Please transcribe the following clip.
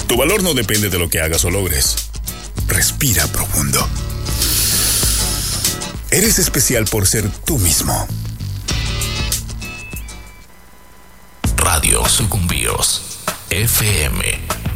Tu valor no depende de lo que hagas o logres. Respira profundo. Eres especial por ser tú mismo. Radio Sucumbíos FM